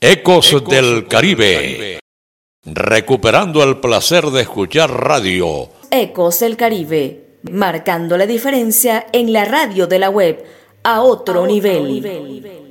Ecos del Caribe. Recuperando el placer de escuchar radio. Ecos del Caribe, marcando la diferencia en la radio de la web a otro nivel.